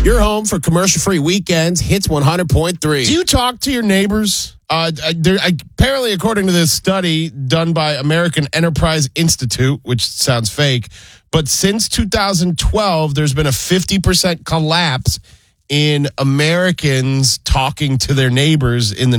Your home for commercial-free weekends, Hits 100.3. Do you talk to your neighbors? Apparently, according to this study done by American Enterprise Institute, which sounds fake, but since 2012, there's been a 50% collapse in Americans talking to their neighbors in the